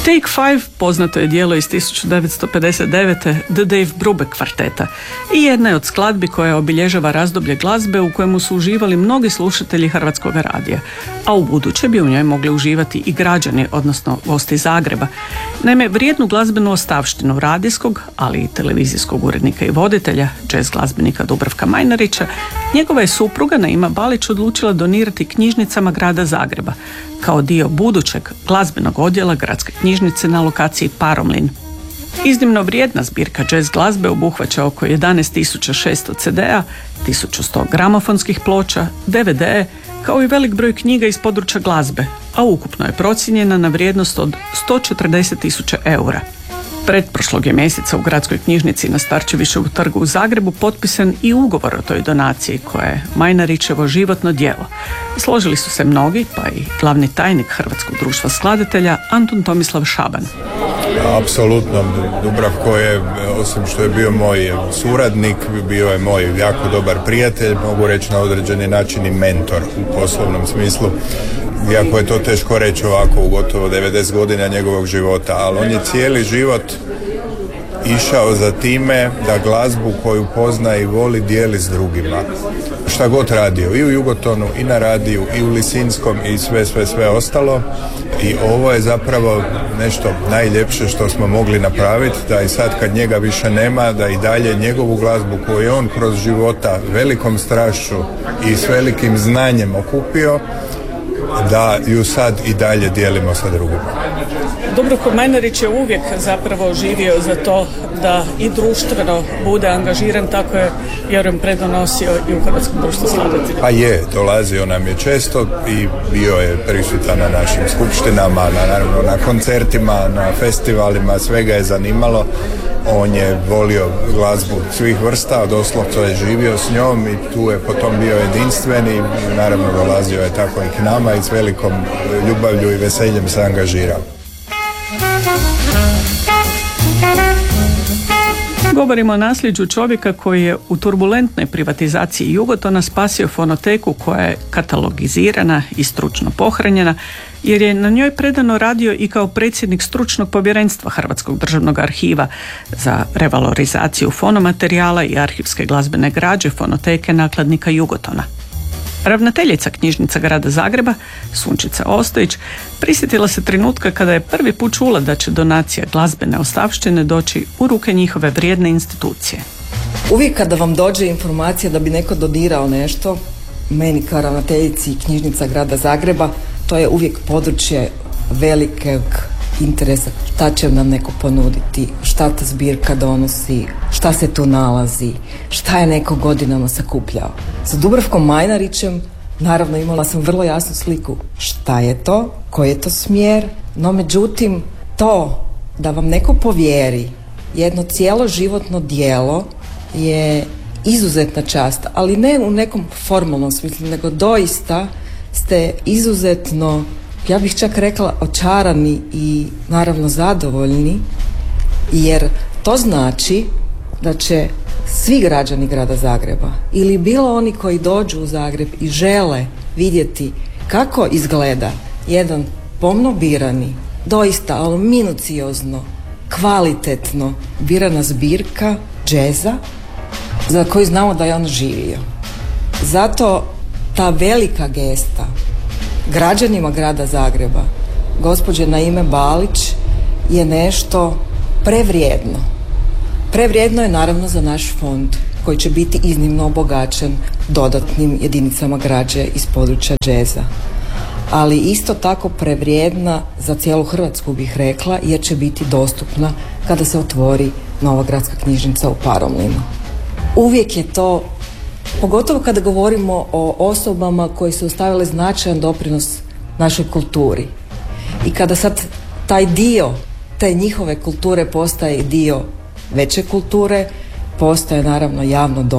Take Five poznato je djelo iz 1959. The Dave Brubeck kvarteta i jedna je od skladbi koja obilježava razdoblje glazbe u kojemu su uživali mnogi slušatelji Hrvatskog radija, a u buduće bi u njoj mogli uživati i građani, odnosno gosti Zagreba. Naime, vrijednu glazbenu ostavštinu radijskog, ali i televizijskog urednika i voditelja, jazz glazbenika Dubravka Majnarića, njegova je supruga Naima Balić odlučila donirati knjižnicama grada Zagreba, kao dio budućeg glazbenog odjela gradske knjižnice na lokaciji Paromlin. Iznimno vrijedna zbirka jazz glazbe obuhvaća oko 11.600 CD-a, 1.100 gramofonskih ploča, DVD, kao i velik broj knjiga iz područja glazbe, a ukupno je procijenjena na vrijednost od 140.000 eura. Pretprošlog je mjeseca u gradskoj knjižnici na Starčevićevu trgu u Zagrebu potpisan i ugovor o toj donaciji koja je Majnarićevo životno djelo. Složili su se mnogi, pa i glavni tajnik Hrvatskog društva skladatelja Antun Tomislav Šaban. Apsolutno, Dubravko je, osim što je bio moj suradnik, bio je moj jako dobar prijatelj, mogu reći na određeni način i mentor u poslovnom smislu. Iako je to teško reći ovako u gotovo 90 godina njegovog života, ali on je cijeli život išao za time da glazbu koju pozna i voli dijeli s drugima. Šta god radio, i u Jugotonu, i na radiju, i u Lisinskom, i sve ostalo. I ovo je zapravo nešto najljepše što smo mogli napraviti, da i sad kad njega više nema, da i dalje njegovu glazbu koju je on kroz života velikom strašću i s velikim znanjem okupio, da ju sad i dalje dijelimo sa drugima. Dubravko Majnarić je uvijek zapravo živio za to da i društveno bude angažiran, tako je, vjerujem, predonosio i u Hrvatskom društvu skladatelja. Pa je, dolazio nam je često i bio je prisutan na našim skupštinama, naravno na koncertima, na festivalima, sve ga je zanimalo. On je volio glazbu svih vrsta, doslovno je živio s njom i tu je potom bio jedinstven i naravno dolazio je tako i k nama i s velikom ljubavlju i veseljem se angažirao. Govorimo o nasljeđu čovjeka koji je u turbulentnoj privatizaciji Jugotona spasio fonoteku koja je katalogizirana i stručno pohranjena, jer je na njoj predano radio i kao predsjednik stručnog povjerenstva Hrvatskog državnog arhiva za revalorizaciju fonomaterijala i arhivske glazbene građe fonoteke nakladnika Jugotona. Ravnateljica knjižnica grada Zagreba, Sunčica Ostojić, prisjetila se trenutka kada je prvi put čula da će donacija glazbene ostavštine doći u ruke njihove vrijedne institucije. Uvijek kada vam dođe informacija da bi neko donirao nešto, meni kao ravnateljici knjižnica grada Zagreba, to je uvijek područje velikog interesa. Šta će nam neko ponuditi, šta ta zbirka donosi, šta se tu nalazi, šta je neko godinama sakupljao. Sa Dubravkom Majnarićem naravno imala sam vrlo jasnu sliku šta je to, koji je to smjer, no međutim to da vam neko povjeri jedno cijelo životno djelo je izuzetna čast, ali ne u nekom formalnom smislu, nego doista ste izuzetno, ja bih čak rekla, očarani i naravno zadovoljni, jer to znači da će svi građani grada Zagreba ili bilo oni koji dođu u Zagreb i žele vidjeti kako izgleda jedan pomno birani, doista minuciozno, kvalitetno birana zbirka džeza za koju znamo da je on živio. Zato ta velika gesta građanima grada Zagreba, gospođe Naime Balić, je nešto prevrijedno. Prevrijedno je naravno za naš fond koji će biti iznimno obogaćen dodatnim jedinicama građe iz područja džeza. Ali isto tako prevrijedna za cijelu Hrvatsku, bih rekla, jer će biti dostupna kada se otvori nova gradska knjižnica u Paromlinu. Uvijek je to, pogotovo kada govorimo o osobama koji su ostavile značajan doprinos našoj kulturi. I kada sad taj dio te njihove kulture postaje dio veće kulture, postaje naravno javno dobro.